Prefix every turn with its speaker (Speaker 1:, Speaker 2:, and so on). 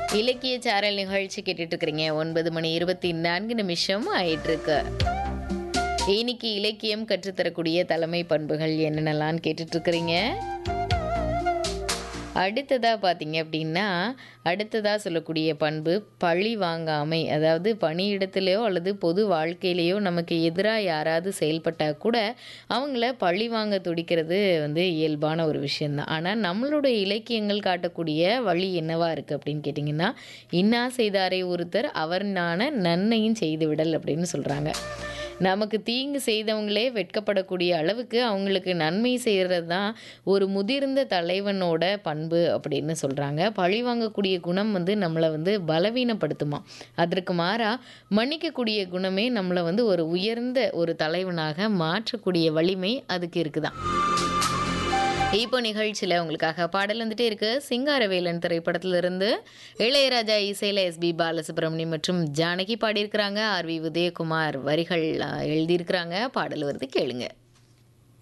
Speaker 1: இலக்கிய சாரல் நிகழ்ச்சி கேட்டுட்டு இருக்கிறீங்க. 9 மணி 24 நிமிஷம் ஆயிட்டு இருக்கு. இன்னைக்கு இலக்கியம் கற்றுத்தரக்கூடிய தலைமை பண்புகள் என்னென்னலாம் கேட்டுட்டு இருக்கிறீங்க. அடுத்ததா பார்த்தீங்க அப்படின்னா, அடுத்ததா சொல்லக்கூடிய பண்பு பழி வாங்காமை. அதாவது பணியிடத்திலேயோ அல்லது பொது வாழ்க்கையிலேயோ நமக்கு எதிராக யாராவது செயல்பட்டா கூட அவங்கள பழி வாங்க துடிக்கிறது இயல்பான ஒரு விஷயந்தான். ஆனால் நம்மளுடைய இலக்கியங்கள் காட்டக்கூடிய வழி என்னவா இருக்குது அப்படின்னு கேட்டிங்கன்னா, இன்னா செய்தாரை ஒருத்தர் அவர் நாண நன்மையும் செய்து விடல் அப்படின்னு சொல்கிறாங்க. நமக்கு தீங்கு செய்தவங்களே வெட்கப்படக்கூடிய அளவுக்கு அவங்களுக்கு நன்மை செய்கிறது தான் ஒரு முதிர்ந்த தலைவனோட பண்பு அப்படின்னு சொல்கிறாங்க. பழி வாங்கக்கூடிய குணம் நம்மளை பலவீனப்படுத்துமா. அதற்கு மாறா மன்னிக்கக்கூடிய குணமே நம்மளை ஒரு உயர்ந்த ஒரு தலைவனாக மாற்றக்கூடிய வலிமை அதுக்கு இருக்குதான். இப்போ நிகழ்ச்சியில் உங்களுக்காக பாடல் வந்துட்டே இருக்கு. சிங்காரவேலன் திரைப்படத்திலிருந்து இளையராஜா இசையில் எஸ்பி பாலசுப்ரமணியம் மற்றும் ஜானகி பாடியிருக்கிறாங்க. ஆர்வி உதயகுமார் வரிகள் எழுதியிருக்கிறாங்க. பாடல் வருது, கேளுங்க.